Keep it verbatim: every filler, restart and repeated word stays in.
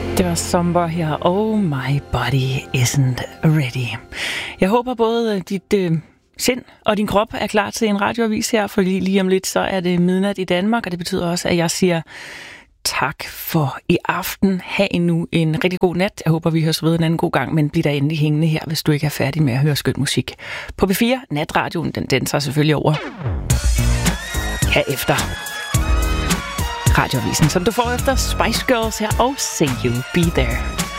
Det var Somber her. Oh, my body isn't ready. Jeg håber både dit øh, sind og din krop er klar til en radioavis her, for lige, lige om lidt så er det midnat i Danmark, og det betyder også, at jeg siger tak for i aften. Ha' nu en rigtig god nat. Jeg håber, vi høres ved en anden god gang, men bliv da endelig hængende her, hvis du ikke er færdig med at høre skøn musik. På B fire, natradioen, den danser selvfølgelig over herefter radioavisen, som du får efter Spice Girls her og Say You Be There.